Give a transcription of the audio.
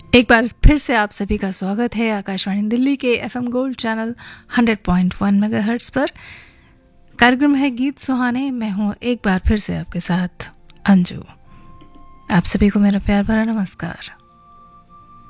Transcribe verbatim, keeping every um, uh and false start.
एक बार फिर से आप सभी का स्वागत है आकाशवाणी दिल्ली के FM gold channel hundred point one megahertz पर। कार्यक्रम है गीत सुहाने। मैं हूँ एक बार फिर से आपके साथ अंजू। आप सभी को मेरा प्यार भरा नमस्कार।